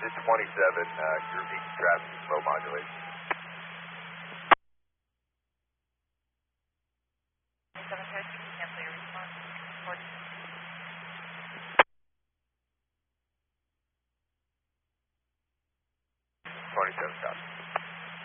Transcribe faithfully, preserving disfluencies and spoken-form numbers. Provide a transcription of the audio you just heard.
to twenty-seven, uh, you're repeating traffic is low modulated. twenty-seven Coast, you can cancel your response. twenty-seven, stop.